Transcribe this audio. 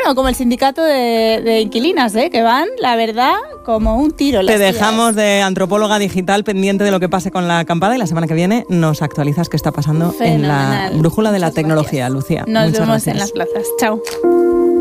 Bueno, como el sindicato de inquilinas, que van, la verdad, como un tiro. Te dejamos de antropóloga digital pendiente de lo que pase con la acampada y la semana que viene nos actualizas qué está pasando en la brújula de la tecnología, Lucía. Nos Muchas vemos gracias. en las plazas. Chao.